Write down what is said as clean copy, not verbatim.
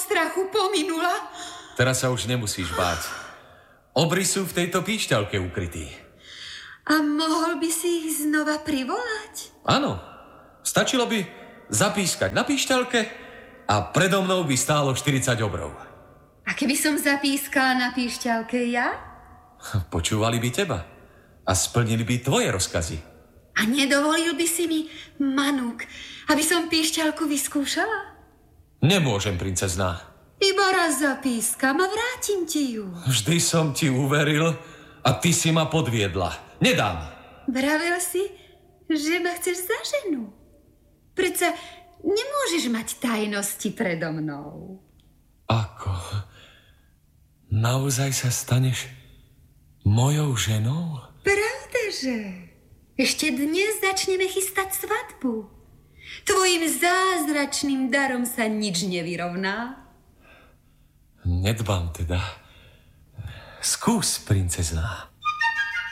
strachu pominula. Teraz sa už nemusíš báť. Obry sú v tejto píšťalke ukrytí. A mohol by si ich znova privolať? Áno. Stačilo by zapískať na píšťalke a predo mnou by stálo 40 obrov. A keby som zapískala na píšťalke ja? Počúvali by teba a splnili by tvoje rozkazy. A nedovolil by si mi, Manuk, aby som píšťalku vyskúšala? Nemôžem, princezná. Iba raz zapískam a vrátim ti ju. Vždy som ti uveril a ty si ma podviedla. Nedám. Vravel si, že ma chceš za ženu. Predsa nemôžeš mať tajnosti predo mnou. Ako? Naozaj sa staneš mojou ženou? Pravdaže. Ešte dnes začneme chystať svadbu. Tvojim zázračným darom sa nič nevyrovná. Nedbám teda. Skús, princezná.